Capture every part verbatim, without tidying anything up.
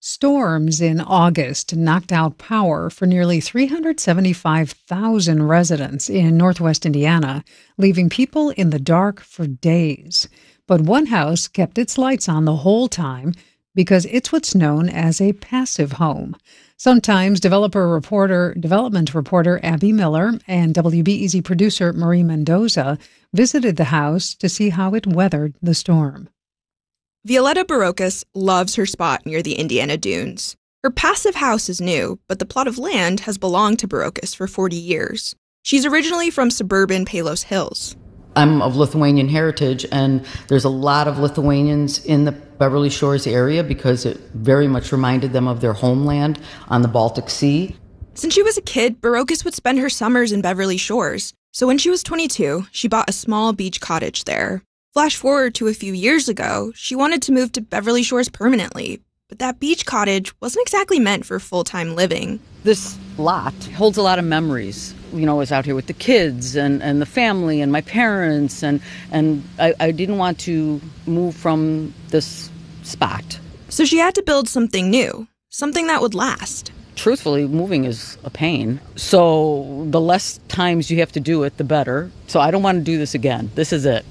Storms in August knocked out power for nearly three hundred seventy-five thousand residents in northwest Indiana, leaving people in the dark for days. But one house kept its lights on the whole time because it's what's known as a passive home. Sometimes developer reporter, development reporter Abby Miller and W B E Z producer Marie Mendoza visited the house to see how it weathered the storm. Violetta Barocas loves her spot near the Indiana Dunes. Her passive house is new, but the plot of land has belonged to Barocas for forty years. She's originally from suburban Palos Hills. I'm of Lithuanian heritage, and there's a lot of Lithuanians in the Beverly Shores area because it very much reminded them of their homeland on the Baltic Sea. Since she was a kid, Barocas would spend her summers in Beverly Shores. So when she was twenty-two, she bought a small beach cottage there. Flash forward to a few years ago, she wanted to move to Beverly Shores permanently, but that beach cottage wasn't exactly meant for full-time living. This lot holds a lot of memories. You know, I was out here with the kids and, and the family and my parents, and, and I, I didn't want to move from this spot. So she had to build something new, something that would last. Truthfully, moving is a pain. So the less times you have to do it, the better. So I don't want to do this again. This is it.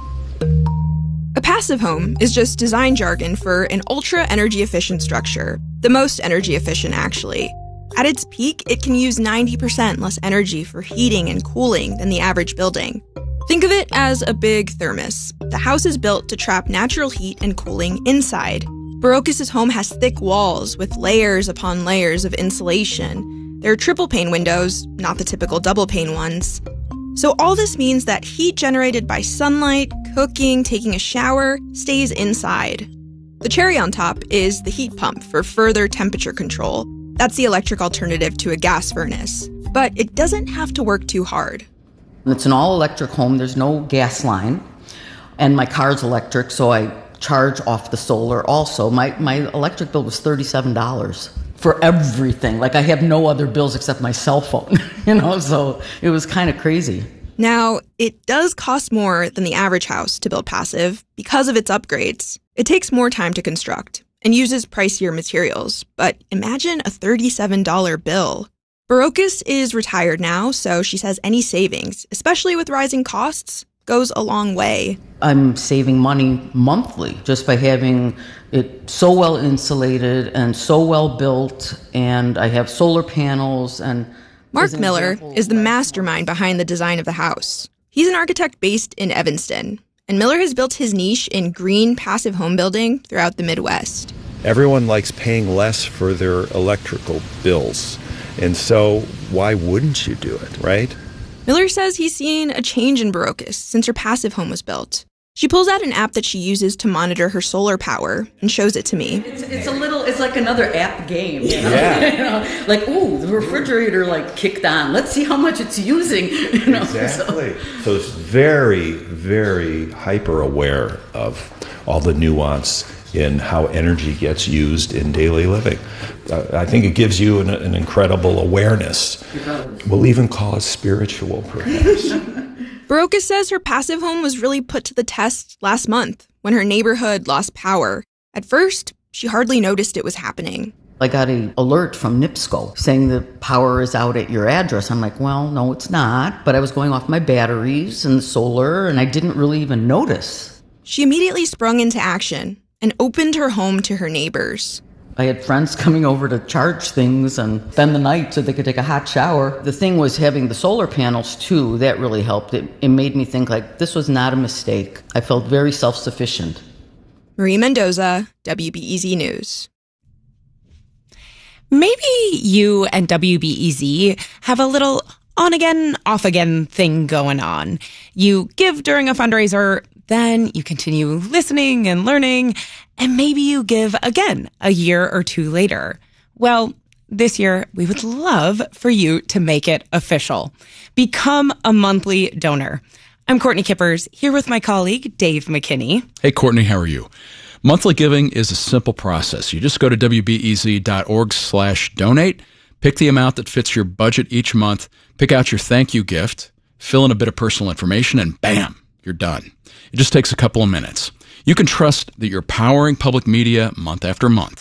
A passive home is just design jargon for an ultra-energy efficient structure. The most energy efficient, actually. At its peak, it can use ninety percent less energy for heating and cooling than the average building. Think of it as a big thermos. The house is built to trap natural heat and cooling inside. Barocas' home has thick walls with layers upon layers of insulation. There are triple pane windows, not the typical double pane ones. So all this means that heat generated by sunlight, cooking, taking a shower, stays inside. The cherry on top is the heat pump for further temperature control. That's the electric alternative to a gas furnace. But it doesn't have to work too hard. It's an all-electric home. There's no gas line. And my car's electric, so I charge off the solar also. My, my electric bill was thirty-seven dollars for everything. Like, I have no other bills except my cell phone, you know, so it was kind of crazy. Now, it does cost more than the average house to build passive because of its upgrades. It takes more time to construct and uses pricier materials, but imagine a thirty-seven dollars bill. Barocas is retired now, so she says any savings, especially with rising costs, goes a long way. I'm saving money monthly just by having it so well insulated and so well built, and I have solar panels. And Mark Miller is the mastermind behind the design of the house. He's an architect based in Evanston, and Miller has built his niche in green passive home building throughout the Midwest. Everyone likes paying less for their electrical bills, and so why wouldn't you do it, right? Miller says he's seen a change in Barocas since her passive home was built. She pulls out an app that she uses to monitor her solar power and shows it to me. It's, it's a little, it's like another app game. You know? Yeah. You know? Like, ooh, the refrigerator like kicked on. Let's see how much it's using. You know? Exactly. So. so it's very, very hyper aware of all the nuance in how energy gets used in daily living. Uh, I think it gives you an, an incredible awareness. We'll even call it spiritual, perhaps. Barocas says her passive home was really put to the test last month when her neighborhood lost power. At first, she hardly noticed it was happening. I got an alert from NIPSCO saying the power is out at your address. I'm like, well, no, it's not. But I was going off my batteries and the solar, and I didn't really even notice. She immediately sprung into action and opened her home to her neighbors. I had friends coming over to charge things and spend the night so they could take a hot shower. The thing was having the solar panels, too. That really helped. It, it made me think, like, this was not a mistake. I felt very self-sufficient. Marie Mendoza, W B E Z News. Maybe you and W B E Z have a little on-again, off-again thing going on. You give during a fundraiser, then you continue listening and learning, and maybe you give again a year or two later. Well, this year, we would love for you to make it official. Become a monthly donor. I'm Courtney Kippers, here with my colleague, Dave McKinney. Hey, Courtney, how are you? Monthly giving is a simple process. You just go to wbez.org slash donate, pick the amount that fits your budget each month, pick out your thank you gift, fill in a bit of personal information, and bam, you're done. It just takes a couple of minutes. You can trust that you're powering public media month after month.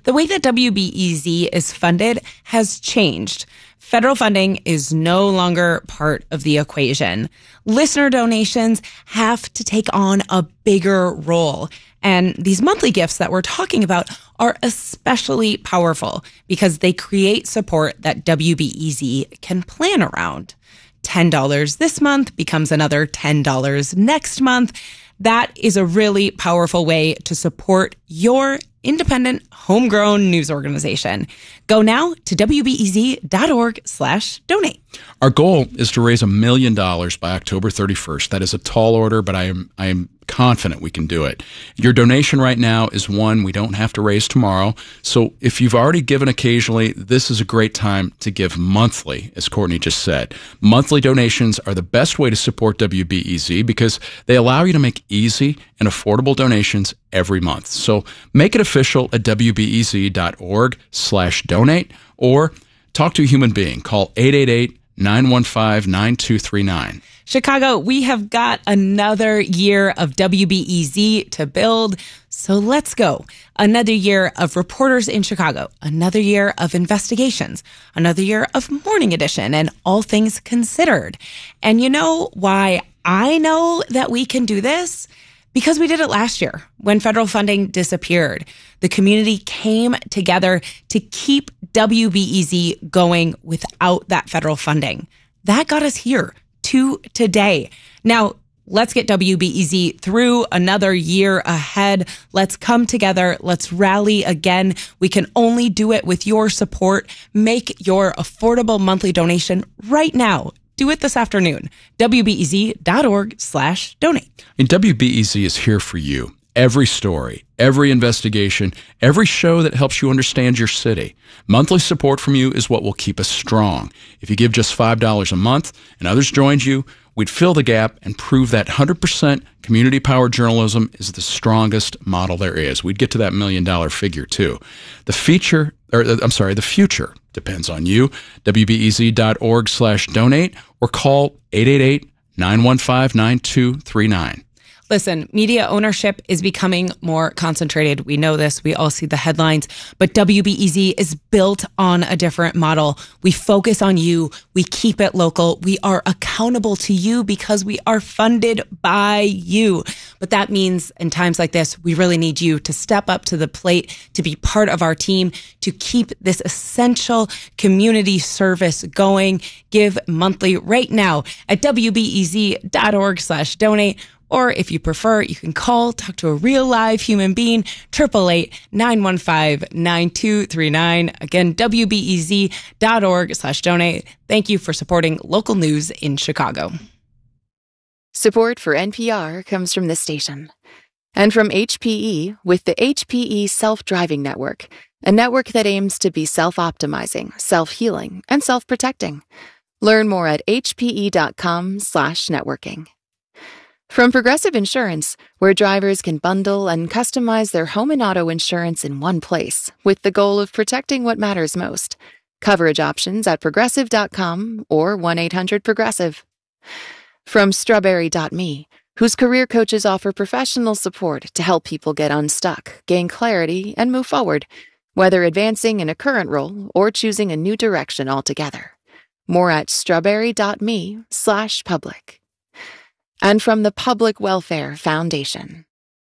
The way that W B E Z is funded has changed. Federal funding is no longer part of the equation. Listener donations have to take on a bigger role. And these monthly gifts that we're talking about are especially powerful because they create support that W B E Z can plan around. ten dollars this month becomes another ten dollars next month. That is a really powerful way to support your independent, homegrown news organization. Go now to W B E Z dot org slash donate. Our goal is to raise a million dollars by October thirty-first. That is a tall order, but I am I am confident we can do it. Your donation right now is one we don't have to raise tomorrow. So if you've already given occasionally, this is a great time to give monthly, as Courtney just said. Monthly donations are the best way to support W B E Z because they allow you to make easy and affordable donations every month. So make it official at W B E Z dot org slash donate or talk to a human being. Call eight eight eight, nine one five, nine two three nine. Chicago, we have got another year of W B E Z to build, so let's go. Another year of reporters in Chicago, another year of investigations, another year of Morning Edition and All Things Considered. And you know why I know that we can do this? Because we did it last year when federal funding disappeared. The community came together to keep W B E Z going without that federal funding. That got us here to today. Now, let's get W B E Z through another year ahead. Let's come together. Let's rally again. We can only do it with your support. Make your affordable monthly donation right now. Do it this afternoon. W B E Z dot org slash donate. And W B E Z is here for you. Every story, every investigation, every show that helps you understand your city. Monthly support from you is what will keep us strong. If you give just five dollars a month and others joined you, we'd fill the gap and prove that one hundred percent community-powered journalism is the strongest model there is. We'd get to that million-dollar figure, too. The feature, or I'm sorry, the future depends on you. W B E Z dot org slash donate or call eight eight eight, nine one five, nine two three nine. Listen, media ownership is becoming more concentrated. We know this. We all see the headlines. But W B E Z is built on a different model. We focus on you. We keep it local. We are accountable to you because we are funded by you. But that means in times like this, we really need you to step up to the plate, to be part of our team, to keep this essential community service going. Give monthly right now at W B E Z dot org slash donate. Or if you prefer, you can call, talk to a real live human being, eight eight eight, nine one five, nine two three nine. Again, W B E Z dot org slash donate. Thank you for supporting local news in Chicago. Support for N P R comes from this station. And from H P E with the H P E Self-Driving Network, a network that aims to be self-optimizing, self-healing, and self-protecting. Learn more at H P E dot com slash networking. From Progressive Insurance, where drivers can bundle and customize their home and auto insurance in one place with the goal of protecting what matters most. Coverage options at progressive dot com or one eight hundred progressive. From Strawberry dot me, whose career coaches offer professional support to help people get unstuck, gain clarity, and move forward, whether advancing in a current role or choosing a new direction altogether. More at strawberry dot me slash public. And from the Public Welfare Foundation.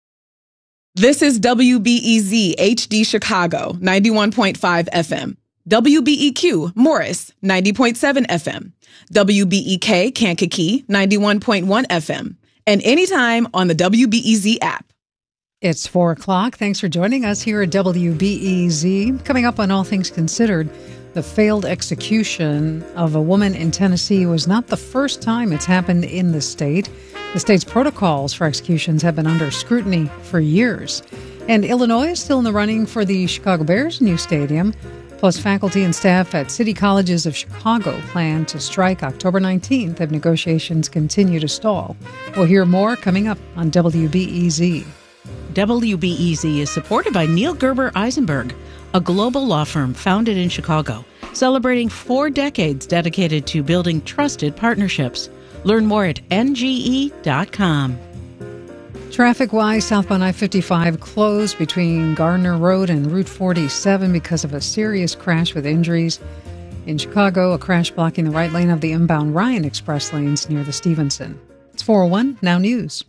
This is W B E Z H D Chicago, ninety-one point five F M. W B E Q Morris, ninety point seven F M. W B E K Kankakee, ninety-one point one F M. And anytime on the W B E Z app. It's four o'clock. Thanks for joining us here at W B E Z. Coming up on All Things Considered, the failed execution of a woman in Tennessee was not the first time it's happened in the state. The state's protocols for executions have been under scrutiny for years. And Illinois is still in the running for the Chicago Bears' new stadium. Plus, faculty and staff at City Colleges of Chicago plan to strike October nineteenth if negotiations continue to stall. We'll hear more coming up on W B E Z. W B E Z is supported by Neil Gerber Eisenberg, a global law firm founded in Chicago, celebrating four decades dedicated to building trusted partnerships. Learn more at N G E dot com. Traffic-wise, southbound I fifty-five closed between Gardner Road and Route forty-seven because of a serious crash with injuries. In Chicago, a crash blocking the right lane of the inbound Ryan Express lanes near the Stevenson. It's four oh one Now News.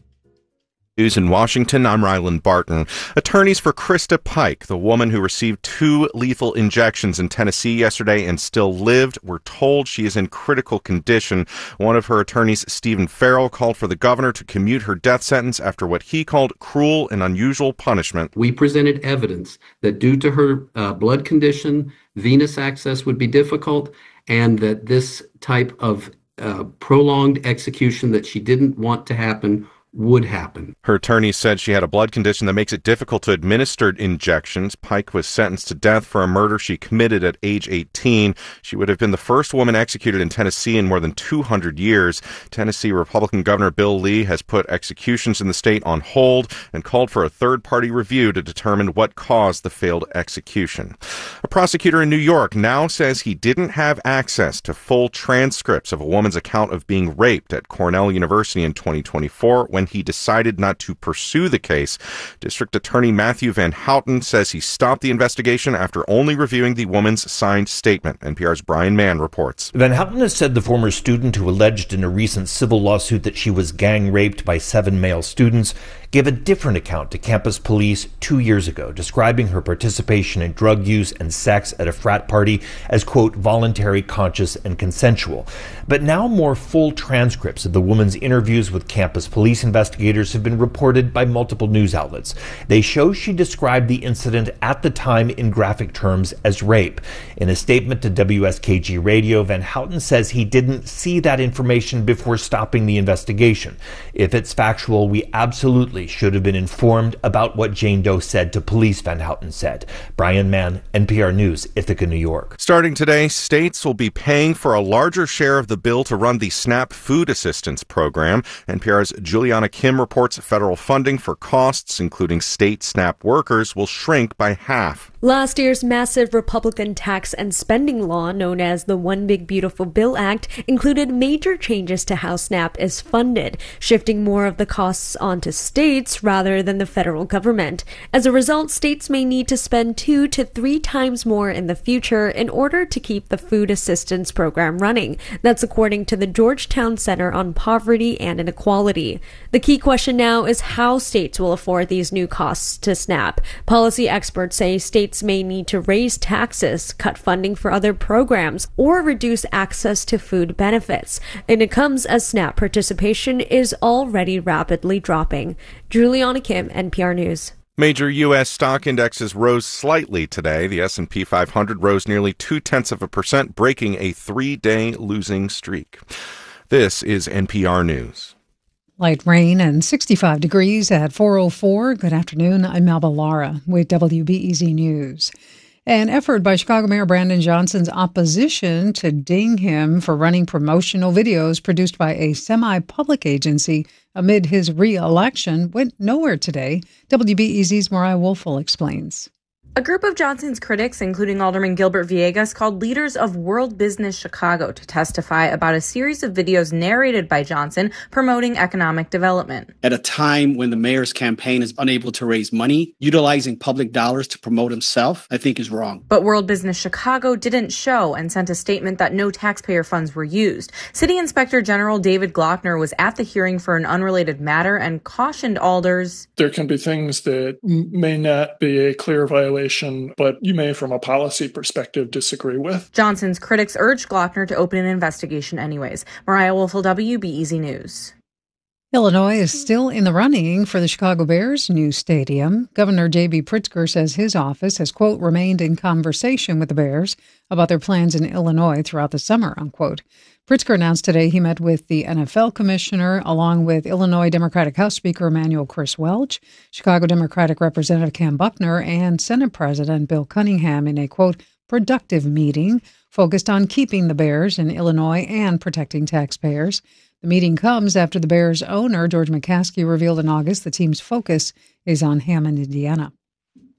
News in Washington, I'm Ryland Barton. Attorneys for Krista Pike, the woman who received two lethal injections in Tennessee yesterday and still lived, were told she is in critical condition. One of her attorneys, Stephen Farrell, called for the governor to commute her death sentence after what he called cruel and unusual punishment. We presented evidence that due to her uh, blood condition, venous access would be difficult, and that this type of uh, prolonged execution that she didn't want to happen would happen. Her attorney said she had a blood condition that makes it difficult to administer injections. Pike was sentenced to death for a murder she committed at age eighteen. She would have been the first woman executed in Tennessee in more than two hundred years. Tennessee Republican Governor Bill Lee has put executions in the state on hold and called for a third-party review to determine what caused the failed execution. A prosecutor in New York now says he didn't have access to full transcripts of a woman's account of being raped at Cornell University in twenty twenty-four when he decided not to pursue the case. District Attorney Matthew Van Houten says he stopped the investigation after only reviewing the woman's signed statement. N P R's Brian Mann reports. Van Houten has said the former student who alleged in a recent civil lawsuit that she was gang raped by seven male students gave a different account to campus police two years ago, describing her participation in drug use and sex at a frat party as, quote, voluntary, conscious, and consensual. But now more full transcripts of the woman's interviews with campus police investigators have been reported by multiple news outlets. They show she described the incident at the time in graphic terms as rape. In a statement to W S K G Radio, Van Houten says he didn't see that information before stopping the investigation. If it's factual, we absolutely should have been informed about what Jane Doe said to police, Van Houten said. Brian Mann, N P R News, Ithaca, New York. Starting today, states will be paying for a larger share of the bill to run the SNAP Food Assistance Program. N P R's Juliana Kim reports federal funding for costs, including state SNAP workers, will shrink by half. Last year's massive Republican tax and spending law, known as the One Big Beautiful Bill Act, included major changes to how SNAP is funded, shifting more of the costs onto states rather than the federal government. As a result, states may need to spend two to three times more in the future in order to keep the food assistance program running. That's according to the Georgetown Center on Poverty and Inequality. The key question now is how states will afford these new costs to SNAP. Policy experts say states may need to raise taxes, cut funding for other programs, or reduce access to food benefits. And it comes as SNAP participation is already rapidly dropping. Juliana Kim, N P R News. Major U S stock indexes rose slightly today. The S and P five hundred rose nearly two-tenths of a percent, breaking a three-day losing streak. This is N P R News. Light rain and sixty-five degrees at four oh four. Good afternoon. I'm Melba Lara with W B E Z News. An effort by Chicago Mayor Brandon Johnson's opposition to ding him for running promotional videos produced by a semi-public agency amid his re-election went nowhere today. W B E Z's Mariah Woelfel explains. A group of Johnson's critics, including Alderman Gilbert Villegas, called leaders of World Business Chicago to testify about a series of videos narrated by Johnson promoting economic development. At a time when the mayor's campaign is unable to raise money, utilizing public dollars to promote himself, I think is wrong. But World Business Chicago didn't show and sent a statement that no taxpayer funds were used. City Inspector General David Glockner was at the hearing for an unrelated matter and cautioned alders. There can be things that may not be a clear violation, but you may, from a policy perspective, disagree with. Johnson's critics urged Glockner to open an investigation anyways. Mariah Woelfel, W B E Z News. Illinois is still in the running for the Chicago Bears' new stadium. Governor J B Pritzker says his office has, quote, remained in conversation with the Bears about their plans in Illinois throughout the summer, unquote. Pritzker announced today he met with the N F L commissioner along with Illinois Democratic House Speaker Emanuel Chris Welch, Chicago Democratic Representative Cam Buckner, and Senate President Bill Cunningham in a, quote, productive meeting focused on keeping the Bears in Illinois and protecting taxpayers. The meeting comes after the Bears owner, George McCaskey, revealed in August the team's focus is on Hammond, Indiana.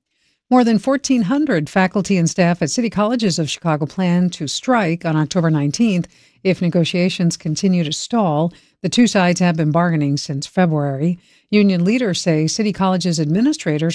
More than fourteen hundred faculty and staff at City Colleges of Chicago plan to strike on October nineteenth if negotiations continue to stall. The two sides have been bargaining since February. Union leaders say City Colleges administrators